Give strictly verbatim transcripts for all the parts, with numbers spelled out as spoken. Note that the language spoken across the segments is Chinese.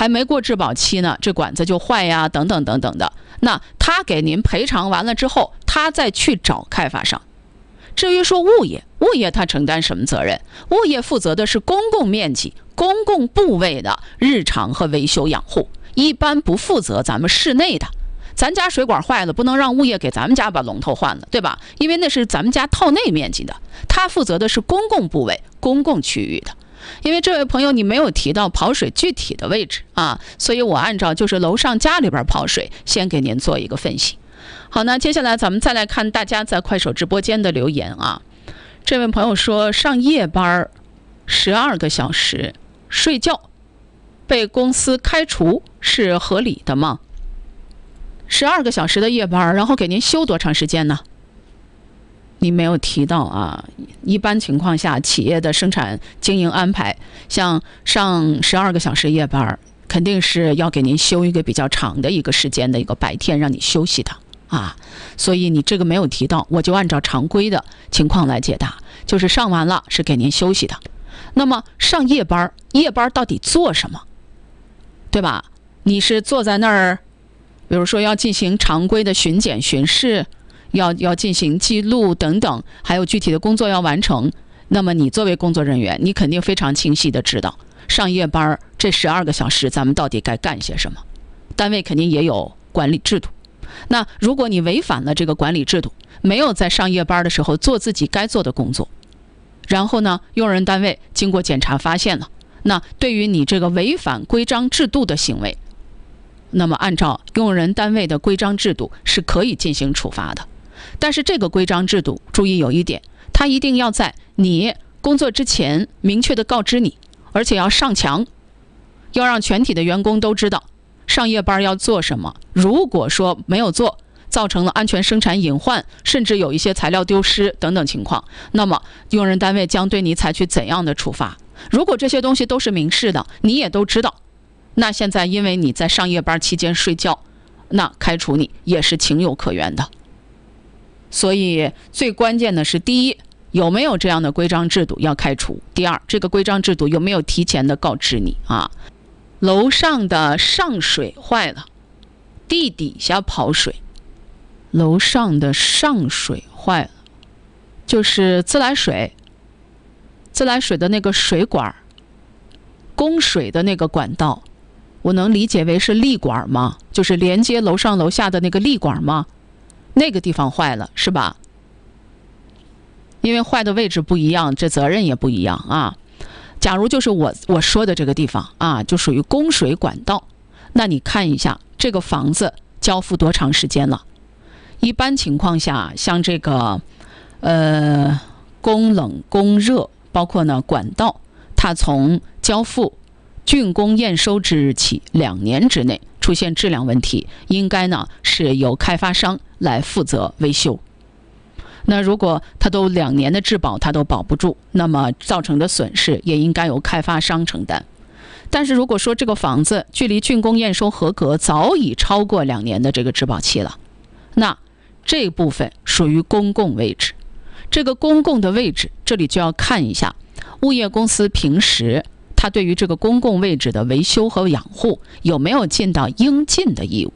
还没过质保期呢，这管子就坏呀，等等等等的。那他给您赔偿完了之后，他再去找开发商。至于说物业，物业他承担什么责任？物业负责的是公共面积、公共部位的日常和维修养护，一般不负责咱们室内的。咱家水管坏了，不能让物业给咱们家把龙头换了，对吧？因为那是咱们家套内面积的，他负责的是公共部位、公共区域的。因为这位朋友你没有提到跑水具体的位置啊，所以我按照就是楼上家里边跑水，先给您做一个分析。好，那接下来咱们再来看大家在快手直播间的留言啊。这位朋友说，上夜班十二个小时睡觉被公司开除是合理的吗？十二个小时的夜班，然后给您休多长时间呢？你没有提到啊。一般情况下，企业的生产经营安排，像上十二个小时夜班，肯定是要给您休一个比较长的一个时间的一个白天，让你休息的啊。所以你这个没有提到，我就按照常规的情况来解答，就是上完了是给您休息的。那么上夜班，夜班到底做什么？对吧？你是坐在那儿，比如说要进行常规的巡检巡视，要要进行记录等等，还有具体的工作要完成。那么你作为工作人员，你肯定非常清晰的知道，上夜班这十二个小时咱们到底该干些什么。单位肯定也有管理制度。那如果你违反了这个管理制度，没有在上夜班的时候做自己该做的工作，然后呢，用人单位经过检查发现了，那对于你这个违反规章制度的行为，那么按照用人单位的规章制度是可以进行处罚的。但是这个规章制度注意有一点，它一定要在你工作之前明确的告知你，而且要上墙，要让全体的员工都知道上夜班要做什么。如果说没有做，造成了安全生产隐患，甚至有一些材料丢失等等情况，那么用人单位将对你采取怎样的处罚？如果这些东西都是明示的，你也都知道，那现在因为你在上夜班期间睡觉，那开除你也是情有可原的。所以最关键的是，第一，有没有这样的规章制度要开除；第二，这个规章制度有没有提前的告知你啊？楼上的上水坏了，地底下跑水，楼上的上水坏了，就是自来水，自来水的那个水管，供水的那个管道，我能理解为是立管吗？就是连接楼上楼下的那个立管吗？那个地方坏了是吧？因为坏的位置不一样，这责任也不一样啊。假如就是我我说的这个地方啊，就属于供水管道，那你看一下这个房子交付多长时间了？一般情况下，像这个呃供冷供热，包括呢管道，它从交付竣工验收之日起两年之内出现质量问题，应该呢是由开发商来负责维修。那如果它都两年的质保它都保不住，那么造成的损失也应该由开发商承担。但是如果说这个房子距离竣工验收合格早已超过两年的这个质保期了，那这部分属于公共位置。这个公共的位置，这里就要看一下物业公司平时它对于这个公共位置的维修和养护有没有尽到应尽的义务。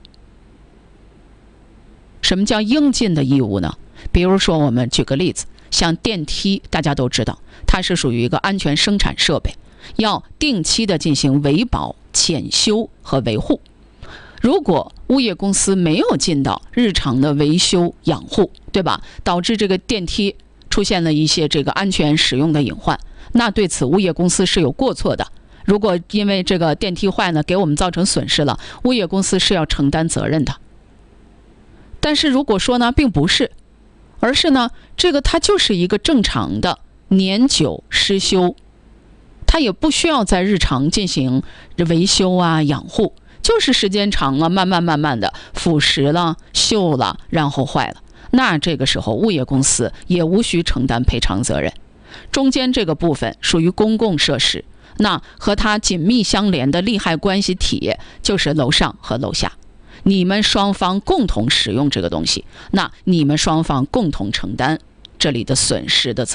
什么叫应尽的义务呢？比如说我们举个例子，像电梯，大家都知道它是属于一个安全生产设备，要定期的进行维保、检修和维护。如果物业公司没有尽到日常的维修养护，对吧？导致这个电梯出现了一些这个安全使用的隐患，那对此物业公司是有过错的。如果因为这个电梯坏呢，给我们造成损失了，物业公司是要承担责任的。但是如果说呢，并不是，而是呢，这个它就是一个正常的年久失修，它也不需要在日常进行维修啊、养护，就是时间长了，慢慢慢慢的腐蚀了、锈了，然后坏了。那这个时候物业公司也无需承担赔偿责任。中间这个部分属于公共设施，那和它紧密相连的利害关系体就是楼上和楼下，你们双方共同使用这个东西，那你们双方共同承担这里的损失的责任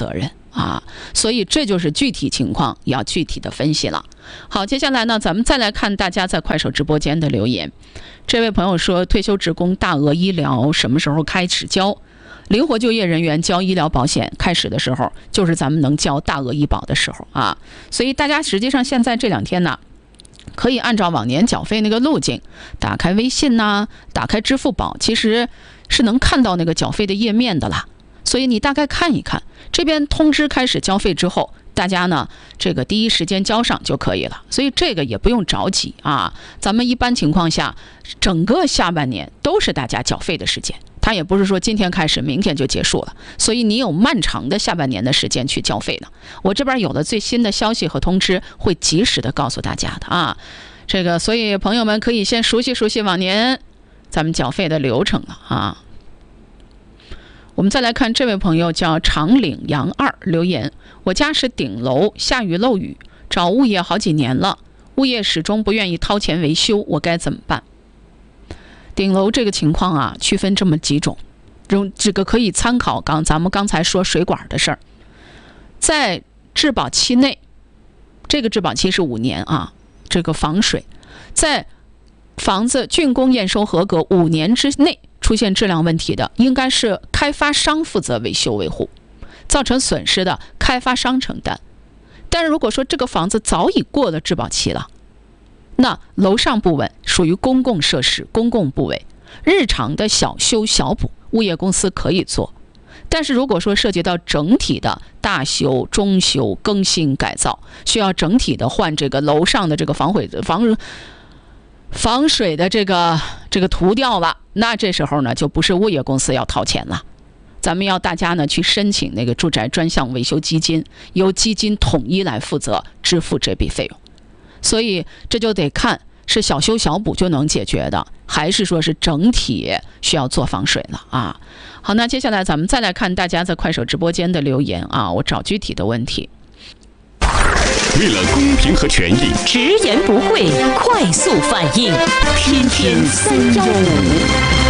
啊，所以这就是具体情况要具体的分析了。好，接下来呢，咱们再来看大家在快手直播间的留言。这位朋友说，退休职工大额医疗什么时候开始交？灵活就业人员交医疗保险开始的时候，就是咱们能交大额医保的时候啊。所以大家实际上现在这两天呢，可以按照往年缴费那个路径，打开微信呐、啊，打开支付宝，其实是能看到那个缴费的页面的啦。所以你大概看一看，这边通知开始交费之后，大家呢这个第一时间交上就可以了。所以这个也不用着急啊。咱们一般情况下，整个下半年都是大家缴费的时间，它也不是说今天开始明天就结束了。所以你有漫长的下半年的时间去交费呢。我这边有了最新的消息和通知，会及时的告诉大家的啊。这个所以朋友们可以先熟悉熟悉往年咱们缴费的流程了啊。我们再来看这位朋友叫长岭杨二留言，我家是顶楼，下雨漏雨，找物业好几年了，物业始终不愿意掏钱维修，我该怎么办？顶楼这个情况啊，区分这么几种，这个可以参考刚咱们刚才说水管的事儿。在质保期内，这个质保期是五年啊，这个防水，在房子竣工验收合格五年之内出现质量问题的，应该是开发商负责维修维护，造成损失的开发商承担。但是如果说这个房子早已过了质保期了，那楼上部分属于公共设施、公共部位，日常的小修小补，物业公司可以做。但是如果说涉及到整体的大修、中修、更新改造，需要整体的换这个楼上的这个防水防防水的这个这个涂掉了，那这时候呢就不是物业公司要掏钱了，咱们要大家呢去申请那个住宅专项维修基金，由基金统一来负责支付这笔费用。所以这就得看是小修小补就能解决的，还是说是整体需要做防水了啊。好，那接下来咱们再来看大家在快手直播间的留言啊，我找具体的问题。 为了公平和权益， 直言不讳，快速反应，天天三幺五。